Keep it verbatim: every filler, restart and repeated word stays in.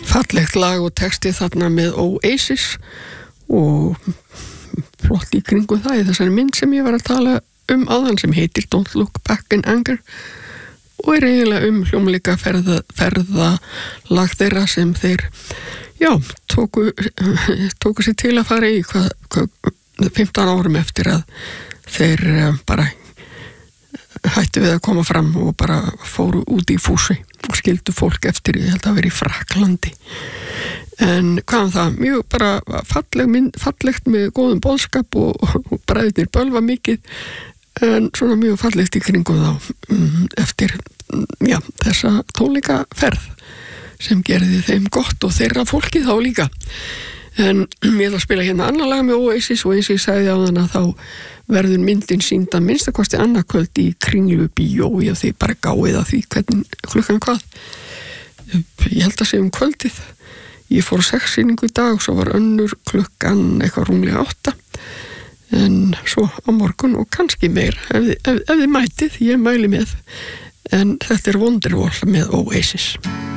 fallegt lag og texti þarna með Oasis og flott í kringum það í þessari mynd sem ég var að tala um áðan sem heitir Don't Look Back in Anger og er eiginlega um hljómleika ferða, ferða lag þeirra sem þeir já, tóku, tóku sér til að fara í hvað, hvað fimmtán árum eftir að þeir bara hættu við að koma fram og bara fóru út í fúsi og skildu fólk eftir, ég held að vera í Fraklandi. En hvað um það, mjög bara falleg mynd, fallegt með góðum boðskap og, og bræðirnir bölva mikið, en svona mjög fallegt í kringum þá um, eftir já, þessa tónleika ferð sem gerði þeim gott og þeirra fólki þá líka. En ég ætla að spila hérna annar lag með Oasis og eins og ég sagði á þann að þá verður myndin sýnd að minnstakosti annað kvöld í Kringlu bíó og því bara gáið að því hvernig klukkan hvað. Ég held að segja um kvöldið. Ég fór sex sýningu í dag og svo var önnur klukkan eitthvað rúmlega átta. En svo á morgun og kannski meir ef, ef, ef þið mætið, ég mæli með. En þetta er Wonderwall með Oasis.